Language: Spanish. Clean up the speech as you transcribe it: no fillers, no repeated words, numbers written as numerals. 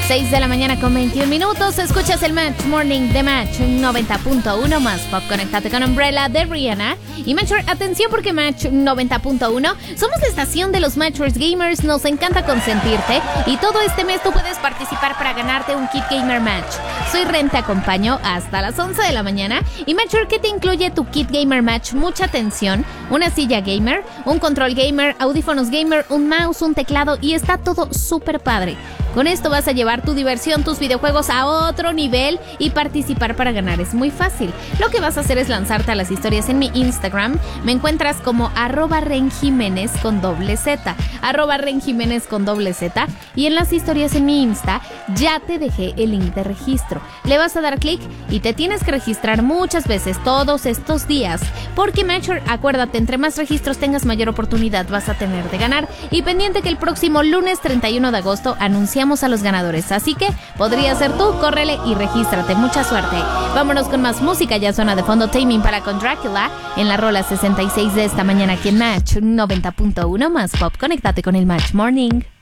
6 de la mañana con 21 minutos. Escuchas el Match Morning de Match 90.1 más pop. Conéctate con Umbrella de Rihanna. Y Matcher, atención porque Match 90.1 somos la estación de los Matchers Gamers. Nos encanta consentirte. Y todo este mes tú puedes participar para ganarte un Kit Gamer Match. Soy Ren, te acompaño hasta las 11 de la mañana. Y Matcher, ¿qué te incluye tu Kit Gamer Match? Mucha atención. Una silla gamer, un control gamer, audífonos gamer, un mouse, un teclado y está todo súper padre. Con esto vas a llevar tu diversión, tus videojuegos a otro nivel y participar para ganar. Es muy fácil. Lo que vas a hacer es lanzarte a las historias en mi Instagram. Me encuentras como @renjiménez con doble Z. @renjiménez con doble Z. Y en las historias en mi Insta ya te dejé el link de registro. Le vas a dar clic y te tienes que registrar muchas veces todos estos días. Porque Matcher, acuérdate, entre más registros tengas, mayor oportunidad vas a tener de ganar. Y pendiente que el próximo lunes 31 de agosto anunciamos a los ganadores, así que podría ser tú, córrele y regístrate. Mucha suerte. Vámonos con más música. Ya suena de fondo Taming para con Drácula en la rola 66 de esta mañana aquí en Match 90.1 más pop. Conéctate con el Match Morning.